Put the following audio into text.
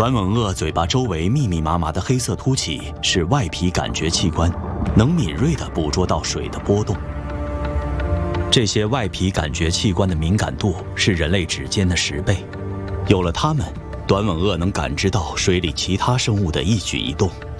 短吻鳄嘴巴周围密密麻麻的黑色凸起是外皮感觉器官，能敏锐地捕捉到水的波动。这些外皮感觉器官的敏感度是人类指尖的10倍，有了它们，短吻鳄能感知到水里其他生物的一举一动。